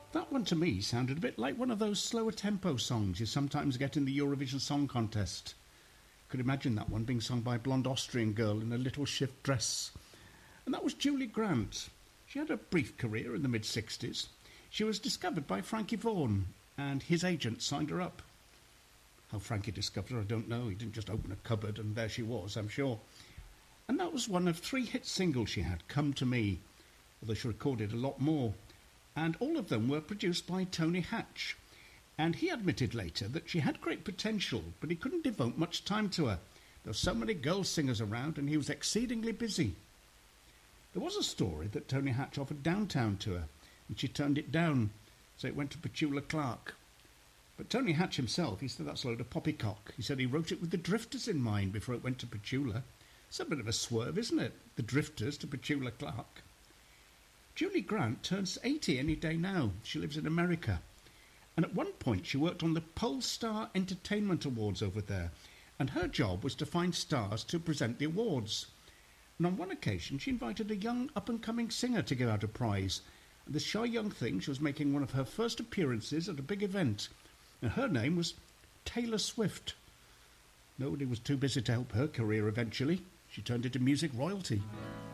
That one to me sounded a bit like one of those slower tempo songs you sometimes get in the Eurovision Song Contest. Could imagine that one being sung by a blonde Austrian girl in a little shift dress. And that was Julie Grant. She had a brief career in the mid-60s. She was discovered by Frankie Vaughan, and his agent signed her up. How Frankie discovered her, I don't know. He didn't just open a cupboard and there she was, I'm sure. And that was one of 3 hit singles she had, Come to Me, although she recorded a lot more. And all of them were produced by Tony Hatch. And he admitted later that she had great potential, but he couldn't devote much time to her. There were so many girl singers around and he was exceedingly busy. There was a story that Tony Hatch offered Downtown to her, and she turned it down, so it went to Petula Clark. But Tony Hatch himself, he said that's a load of poppycock. He said he wrote it with the Drifters in mind before it went to Petula. It's a bit of a swerve, isn't it? The Drifters to Petula Clark. Julie Grant turns 80 any day now. She lives in America. And at one point she worked on the Polestar Entertainment Awards over there, and her job was to find stars to present the awards. And on one occasion she invited a young up-and-coming singer to give out a prize. And this shy young thing, she was making one of her first appearances at a big event, and her name was Taylor Swift. Nobody was too busy to help her career eventually. She turned into music royalty.